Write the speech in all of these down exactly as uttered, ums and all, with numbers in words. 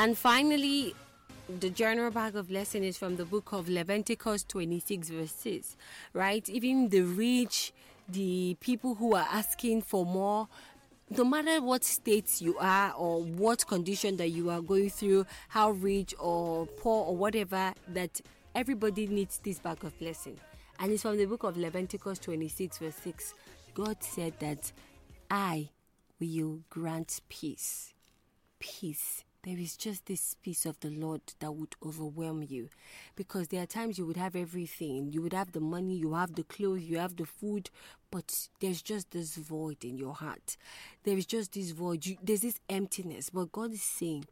And finally, the general bag of lesson is from the book of Leviticus twenty-six verses, right? Even the rich, the people who are asking for more, no matter what state you are or what condition that you are going through, how rich or poor or whatever, that everybody needs this bag of blessing. And it's from the book of Leviticus twenty-six verse six. God said that I will grant peace. Peace. There is just this peace of the Lord that would overwhelm you, because there are times you would have everything. You would have the money, you have the clothes, you have the food, but there's just this void in your heart. There is just this void. You, there's this emptiness. But God is saying,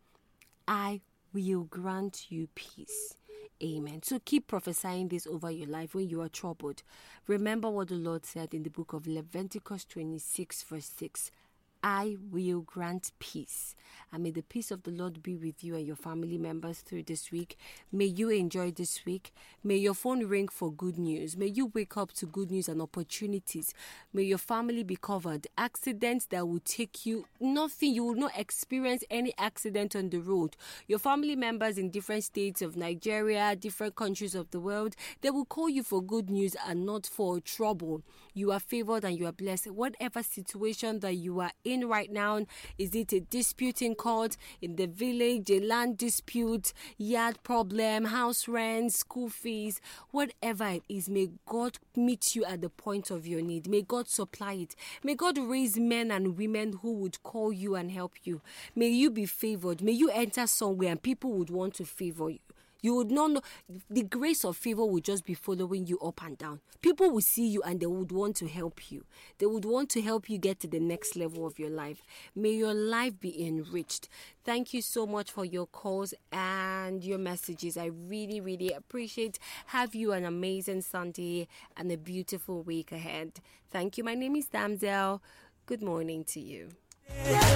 I will grant you peace. Amen. So keep prophesying this over your life when you are troubled. Remember what the Lord said in the book of Leviticus twenty-six verse six. I will grant peace. And may the peace of the Lord be with you and your family members through this week. May you enjoy this week. May your phone ring for good news. May you wake up to good news and opportunities. May your family be covered. Accidents that will take you, nothing, you will not experience any accident on the road. Your family members in different states of Nigeria, different countries of the world, they will call you for good news and not for trouble. You are favored and you are blessed. Whatever situation that you are in right now, is it a dispute in court, in the village, a land dispute, yard problem, house rent, school fees, whatever it is, may God meet you at the point of your need. May God supply it. May God raise men and women who would call you and help you. May you be favored. May you enter somewhere and people would want to favor you. You would not know. The grace of favor will just be following you up and down. People will see you and they would want to help you. They would want to help you get to the next level of your life. May your life be enriched. Thank you so much for your calls and your messages. I really, really appreciate. Have you an amazing Sunday and a beautiful week ahead. Thank you. My name is Damsel. Good morning to you.